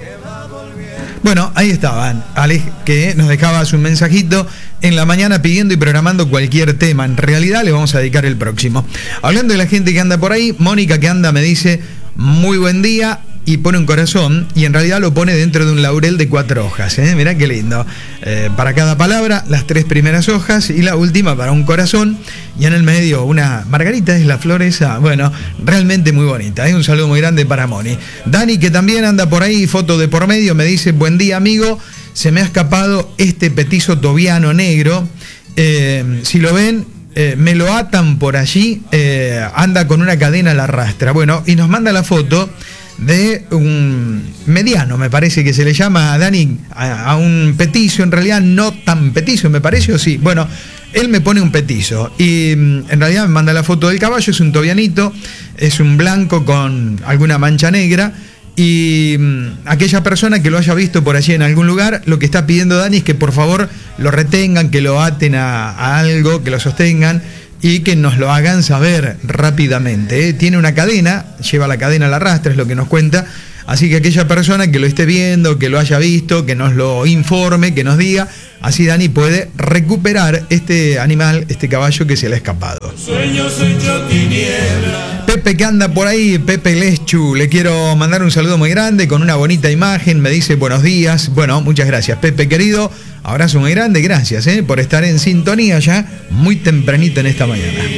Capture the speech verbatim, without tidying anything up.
Bueno, ahí estaban, Alex, que nos dejaba su mensajito en la mañana pidiendo y programando cualquier tema. En realidad le vamos a dedicar el próximo. Hablando de la gente que anda por ahí, Mónica que anda me dice, muy buen día, y pone un corazón, y en realidad lo pone dentro de un laurel de cuatro hojas, ¿eh? Mirá qué lindo. Eh, para cada palabra, las tres primeras hojas, y la última para un corazón, y en el medio una margarita, es la flor esa, bueno, realmente muy bonita, ¿eh? Un saludo muy grande para Moni. Dani, que también anda por ahí, foto de por medio, me dice, buen día amigo, se me ha escapado este petizo tobiano negro, eh, si lo ven, eh, me lo atan por allí, eh, anda con una cadena a la rastra, bueno, y nos manda la foto de un mediano, me parece que se le llama a Dani, a, a un petizo, en realidad no tan petizo, me parece, o sí, bueno, él me pone un petizo, y en realidad me manda la foto del caballo, es un tobianito, es un blanco con alguna mancha negra, y aquella persona que lo haya visto por allí en algún lugar, lo que está pidiendo Dani es que por favor lo retengan, que lo aten a, a algo, que lo sostengan, y que nos lo hagan saber rápidamente, ¿eh? Tiene una cadena, lleva la cadena a la rastra, es lo que nos cuenta, así que aquella persona que lo esté viendo, que lo haya visto, que nos lo informe, que nos diga, así Dani puede recuperar este animal, este caballo que se le ha escapado. Pepe que anda por ahí, Pepe Leschu, le quiero mandar un saludo muy grande con una bonita imagen, me dice buenos días, bueno, muchas gracias Pepe querido, abrazo muy grande, gracias eh, por estar en sintonía ya muy tempranito en esta mañana.